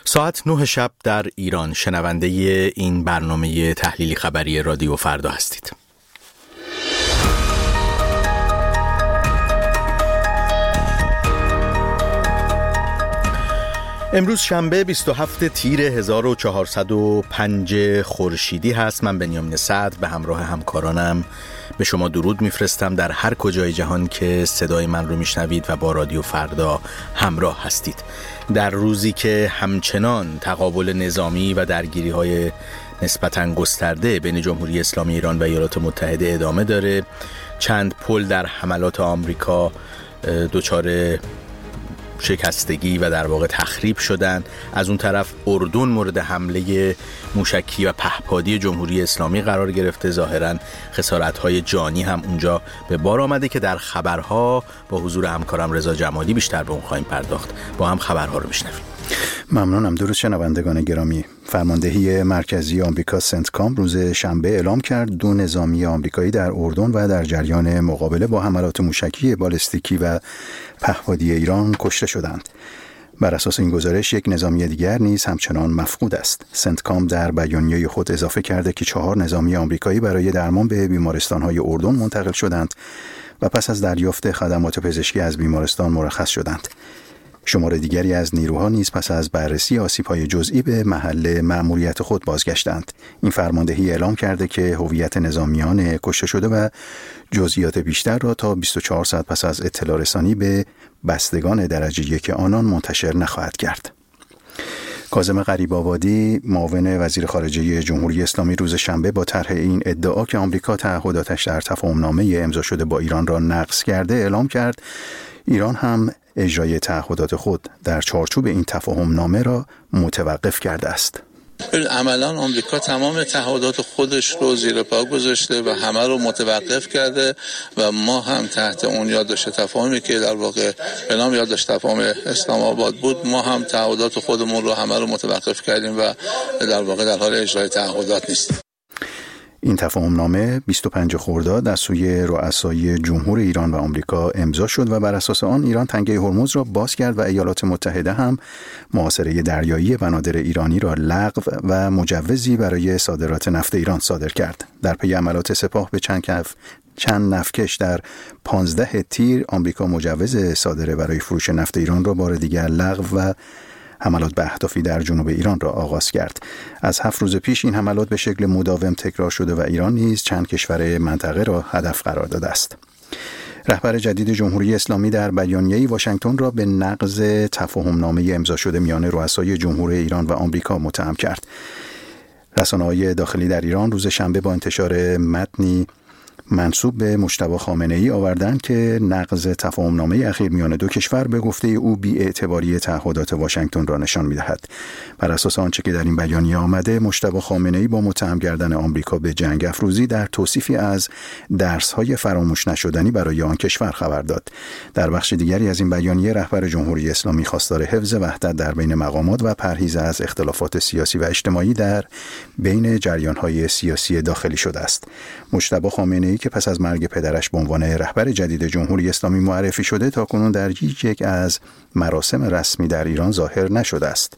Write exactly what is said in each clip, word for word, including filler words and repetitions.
ساعت نه شب در ایران شنونده این برنامه تحلیلی خبری رادیو فردا هستید. امروز شنبه بیست و هفتم تیر هزار و چهارصد و پنج خورشیدی هست. من بنیامین صدر به همراه همکارانم به شما درود میفرستم در هر کجای جهان که صدای من رو میشنوید و با رادیو فردا همراه هستید. در روزی که همچنان تقابل نظامی و درگیری های نسبتاً گسترده بین جمهوری اسلامی ایران و ایالات متحده ادامه داره، چند پل در حملات آمریکا دچار شکستگی و در واقع تخریب شدن. از اون طرف اردن مورد حمله موشکی و پهپادی جمهوری اسلامی قرار گرفته. ظاهراً خسارت‌های جانی هم اونجا به بار آمده که در خبرها با حضور همکارم رضا جمالی بیشتر به اون خواهیم پرداخت. با هم خبرها رو میشنویم. ممنونم. درود شنوندگان گرامی. فرماندهی مرکزی آمریکا سنتکام روز شنبه اعلام کرد دو نظامی آمریکایی در اردن و در جریان مقابله با حملات موشکی بالستیکی و پهپادی ایران کشته شدند. بر اساس این گزارش یک نظامی دیگر نیز همچنان مفقود است. سنتکام در بیانیه خود اضافه کرده که چهار نظامی آمریکایی برای درمان به بیمارستان‌های اردن منتقل شدند و پس از دریافت خدمات پزشکی از بیمارستان مرخص شدند. شمار دیگری از نیروها نیز پس از بررسی آسیب‌های جزئی به محل مأموریت خود بازگشتند. این فرماندهی اعلام کرده که هویت نظامیان کشته شده و جزئیات بیشتر را تا بیست و چهار ساعت پس از اطلاع رسانی به بستگان درجه یک آنان منتشر نخواهد کرد. کاظم غریب‌آبادی معاون وزیر خارجه جمهوری اسلامی روز شنبه با طرح این ادعا که آمریکا تعهداتش در تفاهم‌نامه امضا شده با ایران را نقض کرده اعلام کرد ایران هم اجرای تعهدات خود در چارچوب این تفاهم نامه را متوقف کرده است. عملاً آمریکا تمام تعهدات خودش رو زیر پا گذاشته و همه رو متوقف کرده و ما هم تحت اون یادداشت تفاهمی که در واقع به نام یادداشت تفاهم اسلام آباد بود، ما هم تعهدات خودمون رو همه رو متوقف کردیم و در واقع در حال اجرای تعهدات نیستیم. این تفاهم نامه بیست و پنجم خرداد از سوی رؤسای جمهور ایران و آمریکا امضا شد و بر اساس آن ایران تنگه هرمز را باز کرد و ایالات متحده هم محاصره دریایی بنادر ایرانی را لغو و مجوزی برای صادرات نفت ایران صادر کرد. در پی عملات سپاه به چند کف چند نفتکش در پانزده تیر آمریکا مجوز صادره برای فروش نفت ایران را بار دیگر لغو و حملات به اهدافی در جنوب ایران را آغاز کرد. از هفت روز پیش این حملات به شکل مداوم تکرار شده و ایران نیز چند کشور منطقه را هدف قرار داده است. رهبر جدید جمهوری اسلامی در بیانیه‌ای واشنگتن را به نقض تفاهم‌نامه امضا شده میان رؤسای جمهور ایران و آمریکا متهم کرد. رسانه‌های داخلی در ایران روز شنبه با انتشار متنی منسوب به مجتبی خامنه‌ای آوردند که نقض تفاهم‌نامه اخیر میان دو کشور به گفته او بی‌اعتباری تعهدات واشنگتن را نشان می‌دهد. بر اساس آنچه که در این بیانیه آمده، مجتبی خامنه‌ای با متهم کردن آمریکا به جنگ افروزی در توصیفی از درس‌های فراموش نشدنی برای آن کشور خبر داد. در بخش دیگری از این بیانیه رهبر جمهوری اسلامی خواستار حفظ وحدت در بین مقامات و پرهیز از اختلافات سیاسی و اجتماعی در بین جریان‌های سیاسی داخلی شده است. مجتبی خامنه‌ای که پس از مرگ پدرش به عنوان رهبر جدید جمهوری اسلامی معرفی شده تاکنون در هیچ یک از مراسم رسمی در ایران ظاهر نشده است.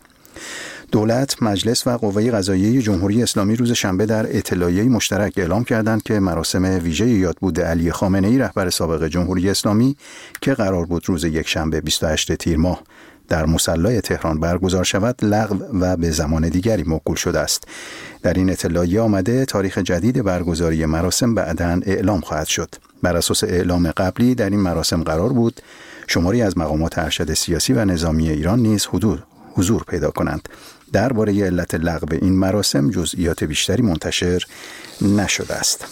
دولت، مجلس و قوه قضاییه جمهوری اسلامی روز شنبه در اطلاعیه مشترک اعلام کردند که مراسم ویژه یادبود علی خامنه‌ای رهبر سابق جمهوری اسلامی که قرار بود روز یکشنبه بیست و هشتم تیر ماه در مصلی تهران برگزار شود لغو و به زمان دیگری موکول شده است. در این اطلاعیه آمده تاریخ جدید برگزاری مراسم بعداً اعلام خواهد شد. بر اساس اعلام قبلی در این مراسم قرار بود شماری از مقامات ارشد سیاسی و نظامی ایران نیز حضور حضور پیدا کنند. درباره علت لغو این مراسم جزئیات بیشتری منتشر نشده است.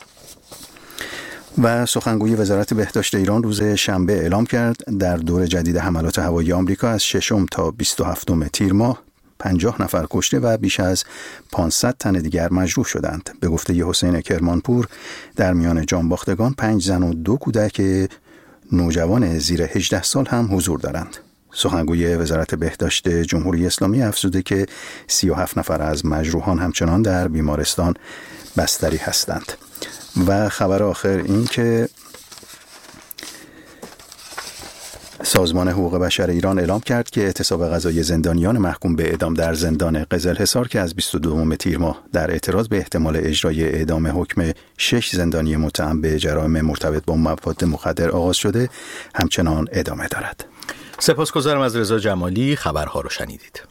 و سخنگوی وزارت بهداشت ایران روز شنبه اعلام کرد در دور جدید حملات هوایی آمریکا از ششم تا بیست و هفتم تیر ماه پنجاه نفر کشته و بیش از پانصد تن دیگر مجروح شدند. به گفته حسین کرمانپور در میان جانباختگان پنج زن و دو کودک نوجوان زیر هجده سال هم حضور دارند. سخنگوی وزارت بهداشت جمهوری اسلامی افزوده که سی و هفت نفر از مجروحان همچنان در بیمارستان بستری هستند. و خبر آخر این که سازمان حقوق بشر ایران اعلام کرد که اعتصاب غذایی زندانیان محکوم به اعدام در زندان قزلحصار که از بیست و دوم تیر ماه در اعتراض به احتمال اجرای اعدام حکم شش زندانی متهم به جرائم مرتبط با مواد مخدر آغاز شده همچنان ادامه دارد. سپاسگزارم از رضا جمالی. خبرها رو شنیدید.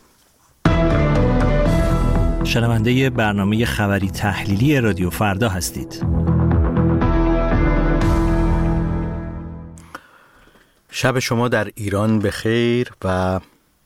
شنونده برنامه خبری تحلیلی رادیو فردا هستید. شب شما در ایران بخیر و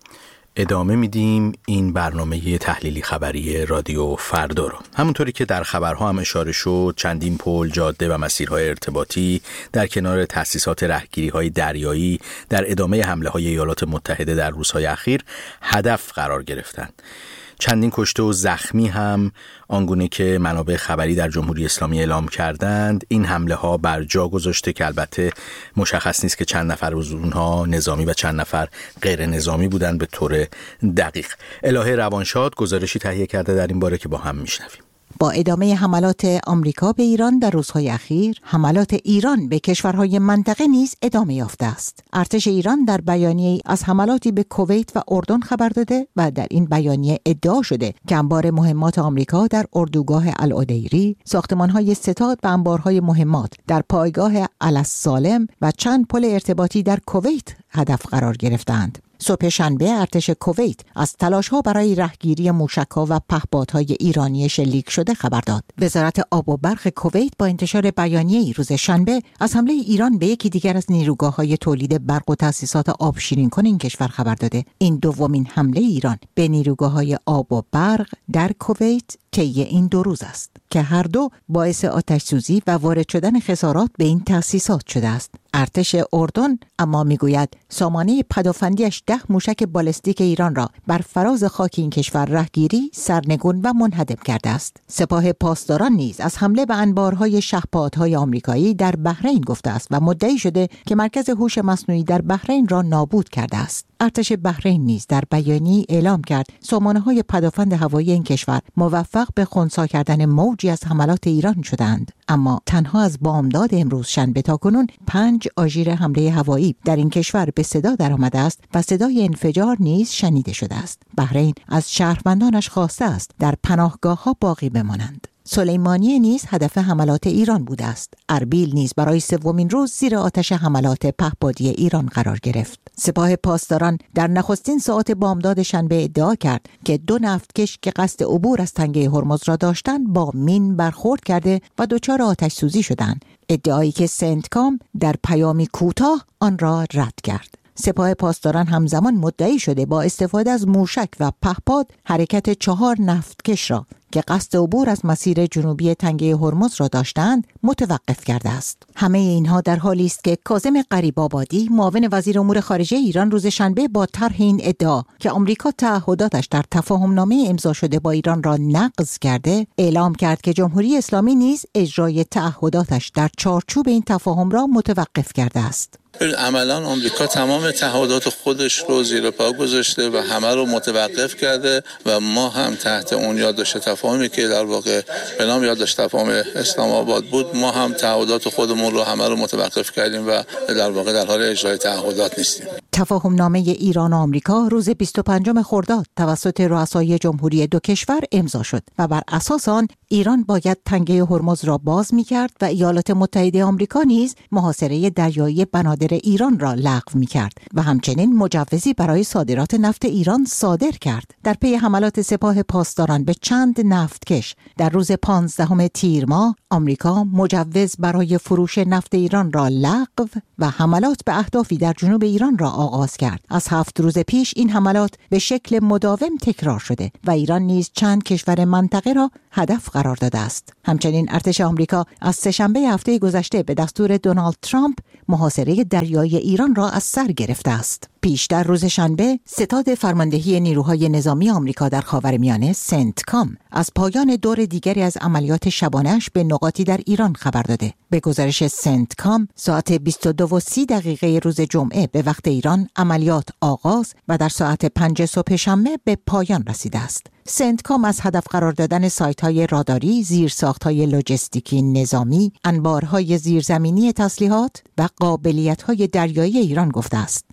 ادامه میدیم این برنامه تحلیلی خبری رادیو فردا رو. همونطوری که در خبرها هم اشاره شد، چندین پل، جاده و مسیرهای ارتباطی در کنار تأسیسات راهگیری‌های دریایی در ادامه حمله‌های ایالات متحده در روزهای اخیر هدف قرار گرفتند. چندین کشته و زخمی هم آنگونه که منابع خبری در جمهوری اسلامی اعلام کردند این حمله ها بر جا گذاشته که البته مشخص نیست که چند نفر از اونها نظامی و چند نفر غیر نظامی بودند به طور دقیق. الهه روانشاد گزارشی تهیه کرده در این باره که با هم میشنویم. با ادامه حملات آمریکا به ایران در روزهای اخیر، حملات ایران به کشورهای منطقه نیز ادامه یافته است. ارتش ایران در بیانیه‌ای از حملاتی به کویت و اردن خبر داده و در این بیانیه ادعا شده که انبار مهمات آمریکا در اردوگاه العدیری، ساختمان‌های ستاد و انبارهای مهمات در پایگاه السالم و چند پل ارتباطی در کویت هدف قرار گرفتند. صبح شنبه ارتش کویت از تلاش‌ها برای رهگیری موشک‌ها و پهپادهای ایرانی شلیک شده خبر داد. وزارت آب و برق کویت با انتشار بیانیه‌ای روز شنبه از حمله ایران به یکی دیگر از نیروگاه‌های تولید برق و تأسیسات آب شیرین‌کن این کشور خبر داده. این دومین حمله ایران به نیروگاه‌های آب و برق در کویت طی این دو روز است که هر دو باعث آتش‌سوزی و وارد شدن خسارات به این تأسیسات شده است. ارتش اردن اما میگوید سامانه پدافندیش ده موشک بالستیک ایران را بر فراز خاک این کشور رهگیری، سرنگون و منهدم کرده است. سپاه پاسداران نیز از حمله به انبارهای شهپادهای آمریکایی در بحرین گفته است و مدعی شده که مرکز هوش مصنوعی در بحرین را نابود کرده است. ارتش بحرین نیز در بیانیه‌ای اعلام کرد سامانه‌های پدافند هوایی این کشور موفق به خنثی کردن موجی از حملات ایران شدند، اما تنها از بامداد امروز شنبه تا کنون پنج آژیر حمله هوایی در این کشور به صدا درآمده است و صدای انفجار نیز شنیده شده است. بحرین از شهروندانش خواسته است در پناهگاه‌ها باقی بمانند. سلیمانیه نیز هدف حملات ایران بوده است. اربیل نیز برای سومین روز زیر آتش حملات پهپادی ایران قرار گرفت. سپاه پاسداران در نخستین ساعات بامداد شنبه ادعا کرد که دو نفتکش که قصد عبور از تنگه هرمز را داشتند با مین برخورد کرده و دچار آتش سوزی شدند. ادعایی که سنتکام در پیامی کوتاه آن را رد کرد. سپاه پاسداران همزمان مدعی شده با استفاده از موشک و پهپاد حرکت چهار نفتکش را که قصد عبور از مسیر جنوبی تنگه هرمز را داشتند متوقف کرده است. همه اینها در حالی است که کاظم غریب‌آبادی معاون وزیر امور خارجه ایران روز شنبه با طرح این ادعا که آمریکا تعهداتش در تفاهم‌نامه امضا شده با ایران را نقض کرده، اعلام کرد که جمهوری اسلامی نیز اجرای تعهداتش در چارچوب این تفاهم را متوقف کرده است. عملاً آمریکا تمام تعهدات خودش رو زیر پا گذاشته و همه رو متوقف کرده و ما هم تحت اون یادداشت تفاهمی که در واقع به نام یادداشت تفاهم اسلام آباد بود، ما هم تعهدات خودمون رو همه رو متوقف کردیم و در واقع در حال اجرای تعهدات نیستیم. تفاهم نامه ایران و آمریکا روز بیست و پنجم خرداد توسط رؤسای جمهوری دو کشور امضا شد و بر اساس آن ایران باید تنگه هرمز را باز می‌کرد و ایالات متحده آمریکا نیز محاصره دریایی بنادر ایران را لغو می‌کرد و همچنین مجوزی برای صادرات نفت ایران صادر کرد. در پی حملات سپاه پاسداران به چند نفتکش در روز پانزدهم تیر ماه، آمریکا مجوز برای فروش نفت ایران را لغو و حملات به اهدافی در جنوب ایران را آغاز کرد. از هفت روز پیش این حملات به شکل مداوم تکرار شده و ایران نیز چند کشور منطقه را هدف قرار داده است. همچنین ارتش آمریکا از سه‌شنبه هفته گذشته به دستور دونالد ترامپ محاصره دریایی ایران را از سر گرفته است. پیشتر روز شنبه ستاد فرماندهی نیروهای نظامی آمریکا در خاورمیانه سنتکام از پایان دور دیگری از عملیات شبانه‌اش به نقاطی در ایران خبر داده. به گزارش سنتکام ساعت بیست و دو و سی دقیقه روز جمعه به وقت ایران عملیات آغاز و در ساعت پنج صبح شنبه به پایان رسیده است. سنتکام از هدف قرار دادن سایت‌های راداری، زیرساخت‌های لوجستیکی نظامی، انبارهای زیرزمینی تسلیحات و قابلیت‌های دریایی ایران گفته است.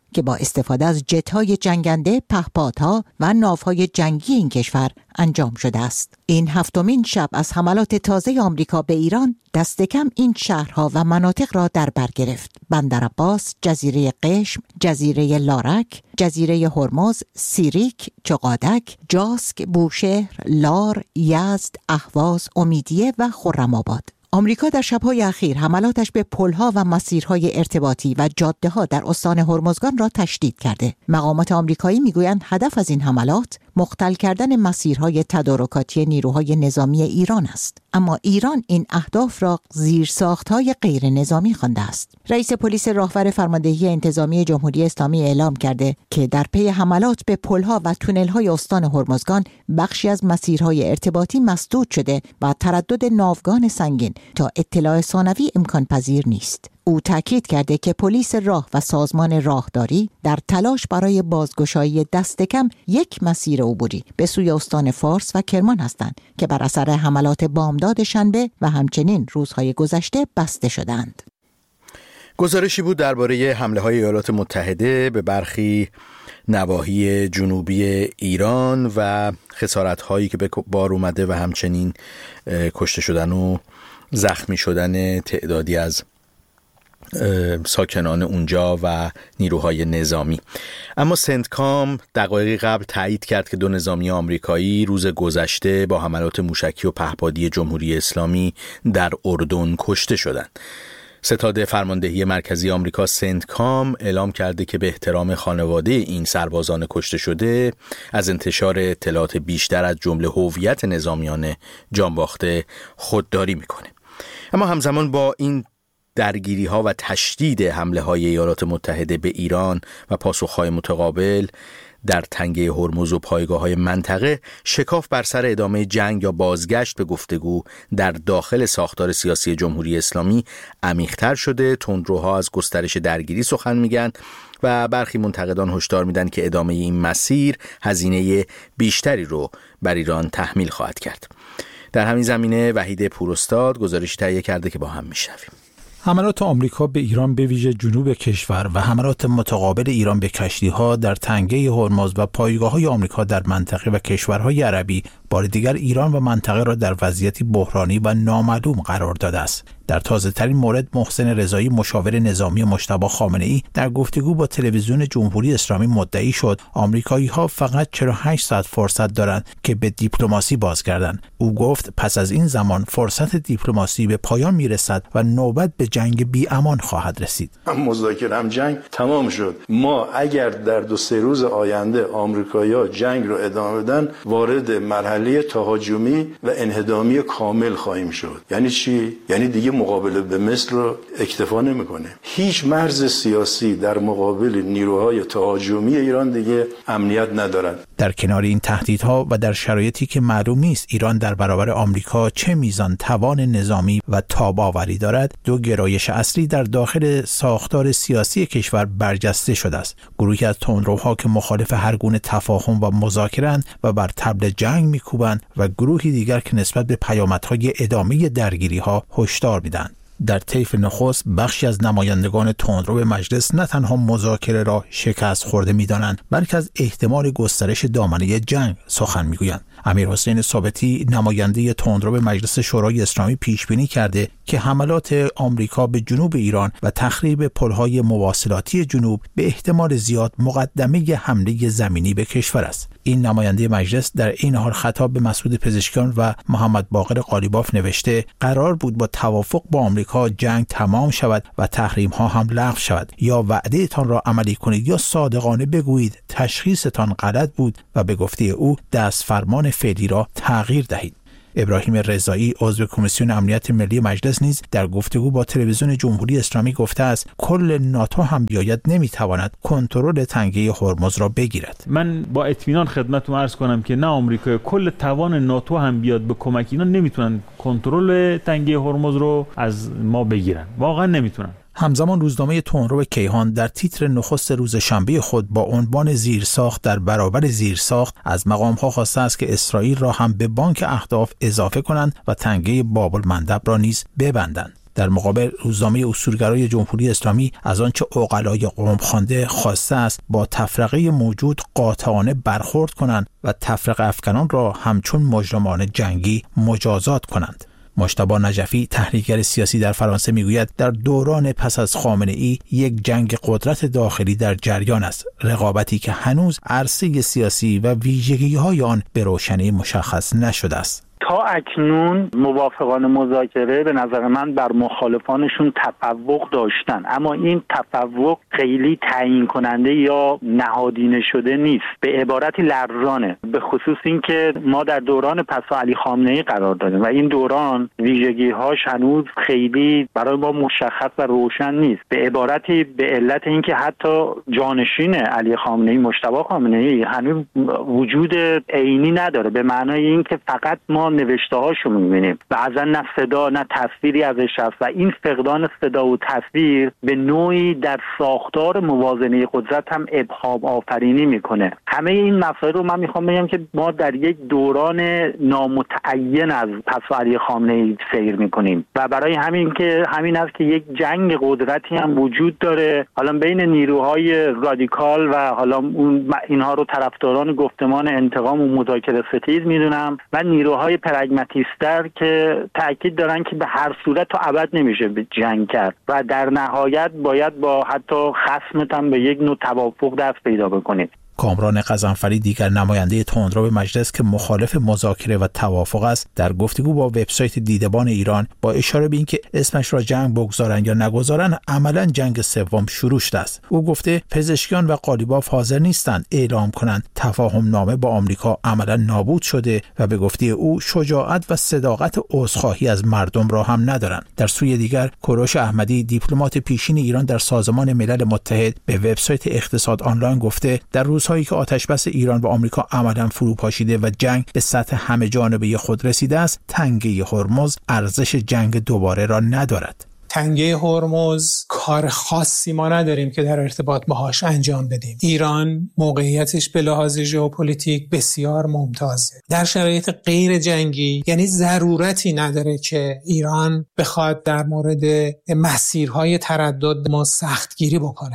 که با استفاده از جت‌های جنگنده، پهپادها و ناوهای جنگی این کشور انجام شده است. این هفتمین شب از حملات تازه آمریکا به ایران دست کم این شهرها و مناطق را در بر گرفت: بندر عباس، جزیره قشم، جزیره لارک، جزیره هرمز، سیریک، چقادک، جاسک، بوشهر، لار، یزد، اهواز، امیدیه و خرم‌آباد. آمریکا در شب‌های اخیر حملاتش به پل‌ها و مسیرهای ارتباطی و جاده‌ها در استان هرمزگان را تشدید کرده. مقامات آمریکایی می‌گویند هدف از این حملات مختل کردن مسیرهای تدارکاتی نیروهای نظامی ایران است. اما ایران این اهداف را زیرساخت‌های غیر نظامی خوانده است. رئیس پلیس راهور فرماندهی انتظامی جمهوری اسلامی اعلام کرده که در پی حملات به پل‌ها و تونل‌های استان هرمزگان بخشی از مسیرهای ارتباطی مسدود شده و تردد ناوگان سنگین تا اطلاع ثانوی امکان پذیر نیست. او تاکید کرده که پلیس راه و سازمان راهداری در تلاش برای بازگشایی دست کم یک مسیر عبوری به سوی استان فارس و کرمان هستند که بر اثر حملات بامداد شنبه و همچنین روزهای گذشته بسته شدند. گزارشی بود درباره حمله‌های ایالات متحده به برخی نواحی جنوبی ایران و خسارت‌هایی که به بار اومده و همچنین کشته شدن و زخمی شدن تعدادی از ساکنان اونجا و نیروهای نظامی. اما سنتکام دقایقی قبل تایید کرد که دو نظامی آمریکایی روز گذشته با حملات موشکی و پهپادی جمهوری اسلامی در اردن کشته شدند. ستاد فرماندهی مرکزی آمریکا سنتکام اعلام کرده که به احترام خانواده این سربازان کشته شده از انتشار اطلاعات بیشتر از جمله هویت نظامیان جانباخته خودداری میکنه. اما همزمان با این درگیری ها و تشدید حمله های ایالات متحده به ایران و پاسخهای متقابل در تنگه هرمز و پایگاه های منطقه، شکاف بر سر ادامه جنگ یا بازگشت به گفتگو در داخل ساختار سیاسی جمهوری اسلامی عمیق‌تر شده. تندروها از گسترش درگیری سخن میگن و برخی منتقدان هشدار میدن که ادامه این مسیر هزینه بیشتری رو بر ایران تحمیل خواهد کرد. در همین زمینه وحید پوراستاد گزارشی تهیه کرده که با هم میشنویم. حملات آمریکا به ایران به ویژه جنوب کشور و حملات متقابل ایران به کشتی‌ها در تنگه هرمز و پایگاه‌های آمریکا در منطقه و کشورهای عربی بار دیگر ایران و منطقه را در وضعیتی بحرانی و نامعلوم قرار داده است. در تازه‌ترین مورد محسن رضایی مشاور نظامی مجتبی خامنه‌ای در گفتگو با تلویزیون جمهوری اسلامی مدعی شد آمریکایی‌ها فقط چهل و هشت ساعت فرصت دارند که به دیپلماسی بازگردند. او گفت پس از این زمان فرصت دیپلماسی به پایان میرسد و نوبت به جنگ بی امان خواهد رسید. مذاکره هم جنگ تمام شد. ما اگر در دو سه روز آینده آمریکایی‌ها جنگ رو ادامه بدن وارد مرحله تهاجمی و انهدامی کامل خواهیم شد. یعنی چی؟ یعنی دیگه مقابله به مصر رو اکتفا نمی‌کنه. هیچ مرز سیاسی در مقابل نیروهای تهاجمی ایران دیگه امنیت ندارند. در کنار این تهدیدها و در شرایطی که معلوم نیست ایران در برابر آمریکا چه میزان توان نظامی و تاب‌آوری دارد، دو گرایش اصلی در داخل ساختار سیاسی کشور برجسته شده است. گروهی از تندروها که مخالف هر گونه تفاهم و مذاکره‌اند و بر طبل جنگ می‌کوبند و گروهی دیگر که نسبت به پیامدهای ادامه درگیری‌ها هشدار می‌دهند. در طیف نخست بخشی از نمایندگان تندرو مجلس نه تنها مذاکره را شکست خورده می‌دانند بلکه از احتمال گسترش دامنه جنگ سخن می‌گویند. امیرحسین ثابتی نماینده تندرو مجلس شورای اسلامی پیش بینی کرده که حملات آمریکا به جنوب ایران و تخریب پل‌های مواصلاتی جنوب به احتمال زیاد مقدمه حمله زمینی به کشور است. این نماینده مجلس در این حال خطاب به مسعود پزشکیان و محمد باقر قالیباف نوشته قرار بود با توافق با آمریکا جنگ تمام شود و تحریم‌ها هم لغو شود. یا وعده تان را عملی کنید یا صادقانه بگویید تشخیصتان غلط بود و به گفته او دست فرمان فعلی را تغییر دهید. ابراهیم رضایی عضو کمیسیون امنیت ملی مجلس نیز در گفتگو با تلویزیون جمهوری اسلامی گفته است کل ناتو هم بیاید نمیتواند کنترل تنگه هرمز را بگیرد. من با اطمینان خدمتتون عرض کنم که نه آمریکا، کل توان ناتو هم بیاد به کمک اینا نمیتونن کنترل تنگه هرمز رو از ما بگیرن. واقعا نمیتونن. همزمان روزنامه تندرو کیهان در تیتر نخست روز شنبه خود با عنوان زیرساخت در برابر زیرساخت از مقام‌ها خواسته است که اسرائیل را هم به بانک اهداف اضافه کنند و تنگه باب المندب را نیز ببندند. در مقابل روزنامه اصولگرای جمهوری اسلامی از آنچه عقلای قوم خوانده خواسته است با تفرقه موجود قاطعانه برخورد کنند و تفرقه افکنان را همچون مجرمان جنگی مجازات کنند. مجتبی نجفی تحلیلگر سیاسی در فرانسه میگوید در دوران پس از خامنه‌ای یک جنگ قدرت داخلی در جریان است، رقابتی که هنوز عرصه سیاسی و ویژگی‌های آن به روشنی مشخص نشده است. تا اکنون موافقان مذاکره به نظر من بر مخالفانشون تفوق داشتن، اما این تفوق خیلی تعیین کننده یا نهادینه شده نیست، به عبارتی لرزانه، به خصوص این که ما در دوران پس از علی خامنه‌ای قرار داریم و این دوران ویژگی‌هاش هنوز خیلی برای ما مشخص و روشن نیست، به عبارتی به علت اینکه حتی جانشین علی خامنه‌ای مجتبی خامنه‌ای هنوز وجود عینی نداره، به معنای اینکه فقط ما نوشته هاشو می‌بینیم و اصلا نه صدا نه تصویری ازش هست و این فقدان صدا و تصویر به نوعی در ساختار موازنه قدرت هم ابهام آفرینی میکنه. همه این مسائل رو من میخوام بگم که ما در یک دوران نامتعین از پس علی خامنه‌ای سیر میکنیم و برای همین که همین است که یک جنگ قدرتی هم وجود داره، حالا بین نیروهای رادیکال و حالا اون اینها رو طرفداران گفتمان انتقام و مذاکره ستیز میدونم و نیروهای پرگماتیستر که تاکید دارن که به هر صورت تا ابد نمیشه به جنگ کرد و در نهایت باید با حتی خصمت هم به یک نوع توافق دست پیدا بکنید. کامران قزنفری دیگر نماینده تندرو مجلس که مخالف مذاکره و توافق است در گفتگو با وبسایت دیدبان ایران با اشاره به اینکه اسمش را جنگ بگذارن یا نگذارن عملا جنگ سوم شروع شده است. او گفته پزشکیان و قالیباف حاضر نیستند اعلام کنند تفاهم نامه با آمریکا عملا نابود شده و به گفته او شجاعت و صداقت عذرخواهی از مردم را هم ندارند. در سوی دیگر کوروش احمدی دیپلمات پیشین ایران در سازمان ملل متحد به وبسایت اقتصاد آنلاین گفته در روز هایی که آتشبس ایران و آمریکا عملاً فروپاشیده و جنگ به سطح همه جانبه خود رسیده است، تنگه هرمز ارزش جنگ دوباره را ندارد. تنگه هرمز کار خاصی ما نداریم که در ارتباط باهاش انجام بدیم. ایران موقعیتش به لحاظ ژئوپلیتیک بسیار ممتازه. در شرایط غیر جنگی یعنی ضرورتی نداره که ایران بخواد در مورد مسیرهای تردد ما سختگیری بکنه.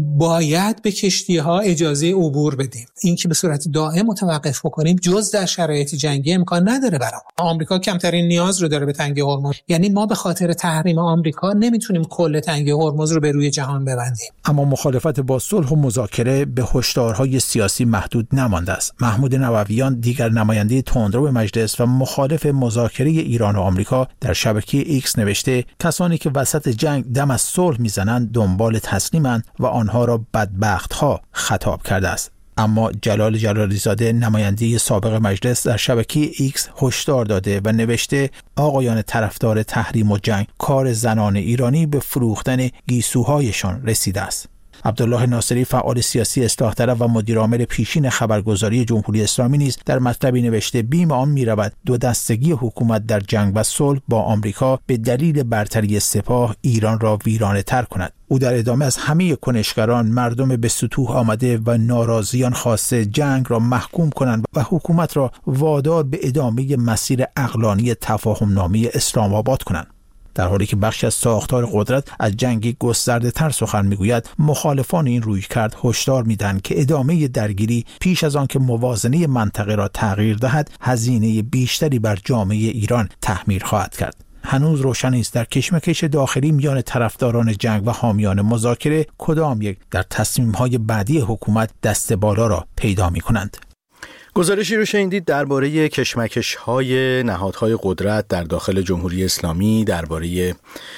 باید به کشتی‌ها اجازه عبور بدیم. این که به صورت دائم متوقف بکنیم جز در شرایط جنگی امکان نداره برام. آمریکا کمترین نیاز رو داره به تنگه هرمز. یعنی ما به خاطر تحریم آمریکا نمیتونیم کل تنگه هرمز رو به روی جهان ببندیم. اما مخالفت با صلح و مذاکره به هشدارهای سیاسی محدود نمانده است. محمود نوویان دیگر نماینده تندرو مجلس و مخالف مذاکره ایران و آمریکا در شبکه ایکس نوشته کسانی که وسط جنگ دم از صلح میزنند دنبال تسلیمند و آنها را بدبخت‌ها خطاب کرده است. اما جلال جلالی زاده نماینده سابق مجلس در شبکه ایکس هشدار داده و نوشته آقایان طرفدار تحریم و جنگ کار زنان ایرانی به فروختن گیسوهایشان رسیده است. عبدالله ناصری فعال سیاسی اصلاح طلب و مدیرعامل پیشین خبرگزاری جمهوری اسلامی نیز در مطلبی نوشته بیم آن می‌رود دو دستگی حکومت در جنگ و صلح با آمریکا به دلیل برتری سپاه ایران را ویرانه‌تر کند. او در ادامه از همه کنشگران مردم به سطوح آمده و ناراضیان خواسته جنگ را محکوم کنند و حکومت را وادار به ادامه مسیر عقلانی تفاهم نامه اسلام آباد کنند. در حالی که بخشی از ساختار قدرت از جنگی گسترده تر سخن میگوید، مخالفان این رویکرد هشدار میدن که ادامه درگیری پیش از آن که موازنه منطقه را تغییر دهد هزینه بیشتری بر جامعه ایران تحمیل خواهد کرد. هنوز روشن است در کشمکش داخلی میان طرفداران جنگ و حامیان مذاکره کدام یک در تصمیم‌های بعدی حکومت دست بالا را پیدا می‌کنند. گزارشی رو شنیدید درباره کشمکش‌های نهادهای قدرت در داخل جمهوری اسلامی، درباره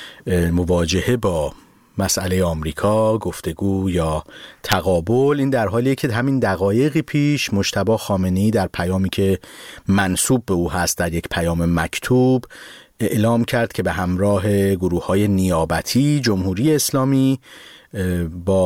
مواجهه با مسئله آمریکا، گفتگو یا تقابل. این در حالیه که همین دقایقی پیش مجتبی خامنه‌ای در پیامی که منسوب به او هست در یک پیام مکتوب اعلام کرد که به همراه گروه‌های نیابتی جمهوری اسلامی با